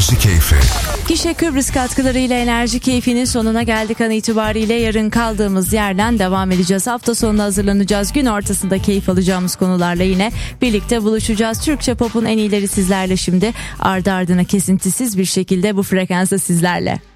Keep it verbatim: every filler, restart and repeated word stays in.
Enerji Keyfi. Gişe Kıbrıs katkılarıyla Enerji Keyfi'nin sonuna geldik an itibariyle. Yarın kaldığımız yerden devam edeceğiz. Hafta sonuna hazırlanacağız. Gün ortasında keyif alacağımız konularla yine birlikte buluşacağız. Türkçe Pop'un en iyileri sizlerle şimdi. Ardı ardına kesintisiz bir şekilde bu frekansta sizlerle.